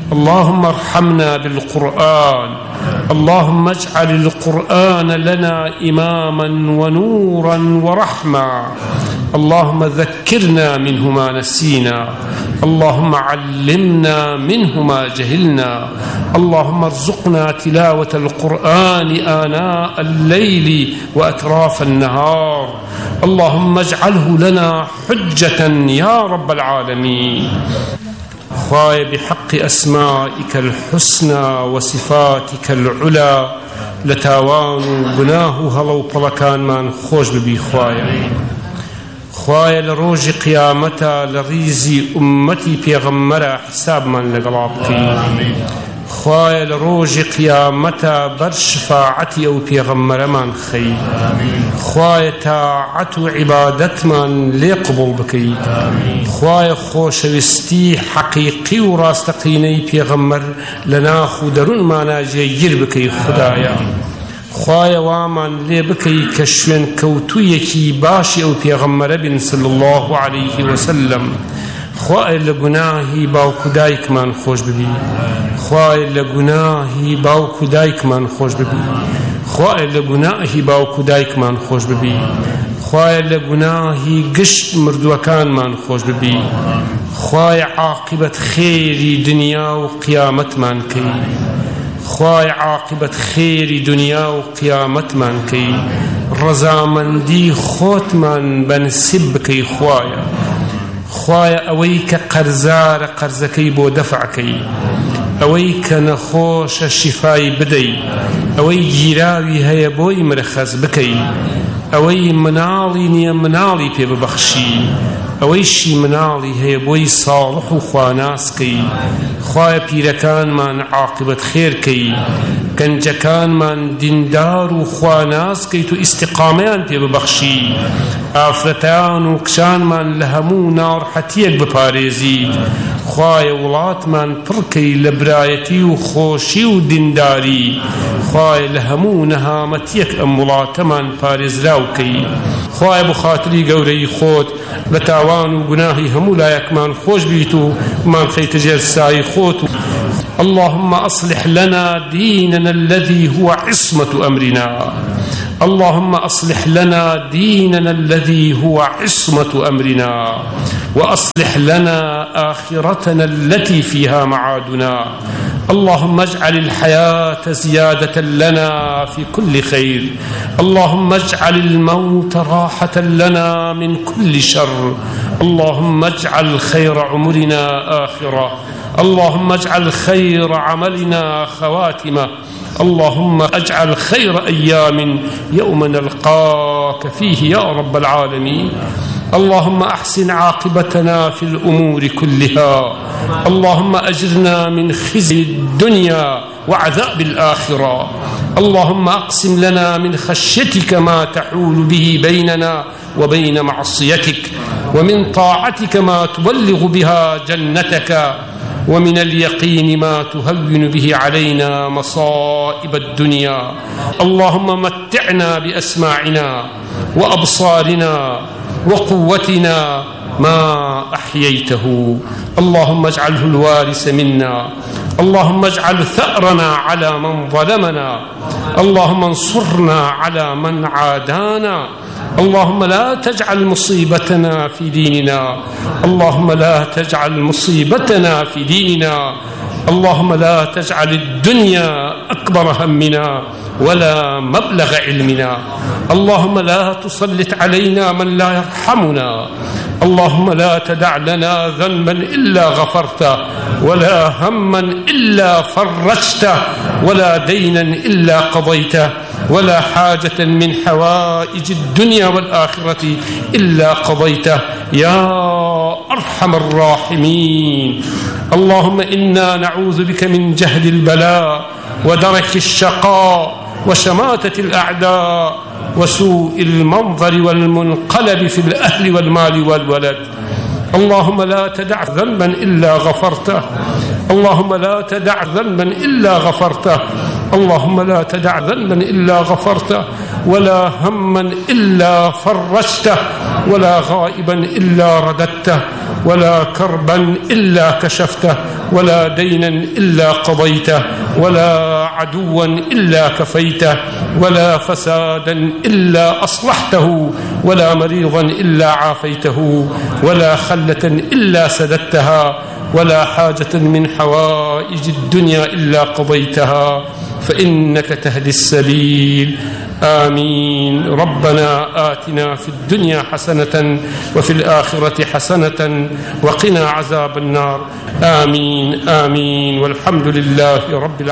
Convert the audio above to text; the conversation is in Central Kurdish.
اللهم ارحمنا بالقرآن. اللهم اجعل القرآن لنا إماما ونورا ورحمة. اللهم ذكرنا منه ما نسينا. اللهم علمنا منه ما جهلنا. اللهم ارزقنا تلاوة القرآن آناء الليل وأطراف النهار. اللهم اجعله لنا حجة يا رب العالمين. خواي بحق أسمائك الحسنى وصفاتك العلى لتاوان گناه هلو پلکان من خوش ببی خواي. خواي لروج قيامتا لريزي أمتي پیغمبر حساب من لقلابكي. خواي لروج قيامتا بر شفاعتي أو پیغمبر من خي. خواي طاعت عبادت من لقبول بكي. خواي خوشوستي حقيقي وراستقيني پیغمبر لنا خودرون مانا جير بكي خدايا. خواي وامان لي بكي كشوين كوتويكي باشي أو پیغمبر بن صلى الله عليه وسلم. خواهی لگناهی باوکو دایک من خوش ببی. خواهی لگناهی باوکو دایک من خوش ببی. خواهی لگناهی باوکو دایک من خوش ببی. خواهی لگناهی گشت مردوکان من خوش ببی. خواهی عاقبت خیری دنیا و قیامت من کی. خواهی عاقبت خیری دنیا و قیامت من کی. رضامندی خوت من بنسب کی خواهی. خوايا أويك قرزار قرزكي بو دفعكي. أويك نخوش الشفاي بدي. أوي جيراوي هيا بوي مرخز بكي. أوي منالي نيا منالي بي ببخشي. أويشي منالي هيا بوي صالح وخواناسكي. خوايا بيركان من عاقبة خيركي. كنجكان من ديندار وخواناسكي تو استقامان بي ببخشي. آفرتان وكشان من لهمو نار حتيك بباريزي. خوايا ولات من بركي لبرايتي وخوشي ودنداري. خوايا لهمو نهامتيك أمولات من باريز راوكي. خوايا بخاطري قوري خوت بتاوان وقناهي همو لا يكمان خوش بيتو من خيت جرساي خوت. اللهم أصلح لنا ديننا الذي هو عصمة أمرنا. اللهم أصلح لنا ديننا الذي هو عصمة أمرنا. وأصلح لنا آخرتنا التي فيها معادنا. اللهم اجعل الحياة زيادة لنا في كل خير. اللهم اجعل الموت راحة لنا من كل شر. اللهم اجعل خير عمرنا آخرة. اللهم اجعل خير عملنا خواتمة. اللهم اجعل خير أيام يوم نلقاك فيه يا رب العالمين. اللهم أحسن عاقبتنا في الأمور كلها. اللهم أجرنا من خزي الدنيا وعذاب الآخرة. اللهم أقسم لنا من خشيتك ما تحول به بيننا وبين معصيتك. ومن طاعتك ما تبلغ بها جنتك. ومن اليقين ما تهون به علينا مصائب الدنيا. اللهم متعنا بأسماعنا وأبصارنا وقوتنا ما أحييته. اللهم اجعله الوارث منا. اللهم اجعل ثأرنا على من ظلمنا. اللهم انصرنا على من عادانا. اللهم لا تجعل مصيبتنا في ديننا. اللهم لا تجعل مصيبتنا في ديننا. اللهم لا تجعل الدنيا أكبر همنا ولا مبلغ علمنا. اللهم لا تسلط علينا من لا يرحمنا. اللهم لا تدع لنا ذنبا إلا غفرته ولا هما إلا فرجته ولا دينا إلا قضيته ولا حاجة من حوائج الدنيا والآخرة إلا قضيته يا أرحم الراحمين. اللهم إنا نعوذ بك من جهد البلاء ودرك الشقاء وشماتة الأعداء وسوء المنظر والمنقلب في الأهل والمال والولد. اللهم لا تدع ذنبا إلا غفرته. اللهم لا تدع ذنبا إلا غفرته. اللهم لا تدع ذنبا إلا غفرته ولا هما إلا فرجته ولا غائبا إلا رددته ولا كربا إلا كشفته ولا دينا إلا قضيته، ولا عدوا إلا كفيته، ولا فسادا إلا أصلحته، ولا مريضا إلا عافيته، ولا خلة إلا سددتها، ولا حاجة من حوائج الدنيا إلا قضيتها، فإنك تهدي السبيل. آمين. ربنا آتنا في الدنيا حسنة وفي الآخرة حسنة وقنا عذاب النار. آمين آمين. والحمد لله رب العالمين.